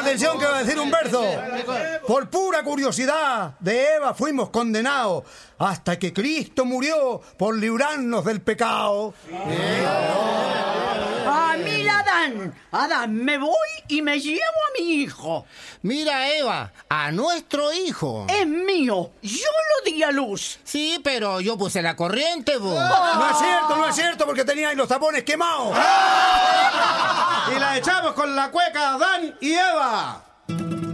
atención que va a decir un verso. Por pura curiosidad de Eva fuimos condenados hasta que Cristo murió por librarnos del pecado. ¡Ah, mira, Adán, me voy y me llevo a mi hijo! Mira, Eva, a nuestro hijo. ¡Es mío! ¡Yo lo di a luz! Sí, pero yo puse la corriente, vos. No es cierto, porque teníais los tapones quemados. Y la echamos con la cueca Adán y Eva.